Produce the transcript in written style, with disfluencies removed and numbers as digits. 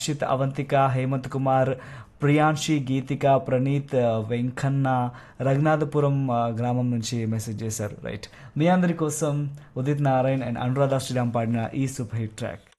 రక్షిత్, అవంతిక, హేమంత్ కుమార్, ప్రియాంశి, గీతిక, ప్రణీత్, వెంకన్న రఘునాథపురం గ్రామం నుంచి మెసేజ్ చేశారు. రైట్, మీ అందరి కోసం ఉదిత్ నారాయణ్ అండ్ అనురాధ శ్రీరామ్ పాడిన ఈ సూపర్ హిట్ ట్రాక్.